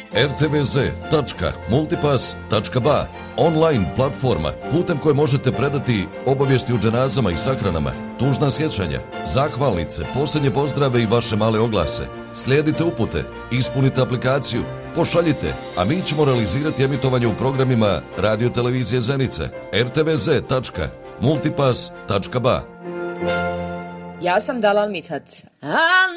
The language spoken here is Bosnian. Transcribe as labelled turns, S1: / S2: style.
S1: rtvz.multipass.ba, online platforma putem koje možete predati obavijesti o dženazama i sahranama, tužna sjećanja, zahvalnice, posljednje pozdrave i vaše male oglase. Slijedite upute, ispunite aplikaciju, pošaljite, a mi ćemo realizirati emitovanje u programima Radio Televizije Zenica. rtvz.multipass.ba.
S2: Ja sam Dalal Mithat.